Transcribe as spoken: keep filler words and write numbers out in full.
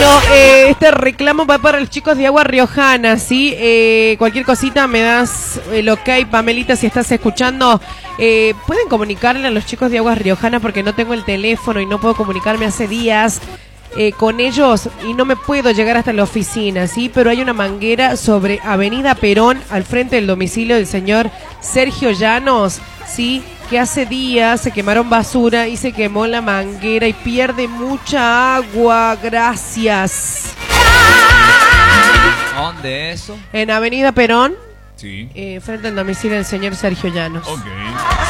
Bueno, eh, este reclamo va para los chicos de Agua Riojana, ¿sí? Eh, cualquier cosita me das el ok, Pamelita, si estás escuchando. Eh, ¿Pueden comunicarle a los chicos de Aguas Riojana? Porque no tengo el teléfono y no puedo comunicarme hace días eh, con ellos y no me puedo llegar hasta la oficina, ¿sí? Pero hay una manguera sobre Avenida Perón, al frente del domicilio del señor Sergio Llanos, ¿sí? Que hace días se quemaron basura y se quemó la manguera y pierde mucha agua. Gracias. ¿Dónde eso? En Avenida Perón, Sí. eh, frente al domicilio del señor Sergio Llanos. Ok.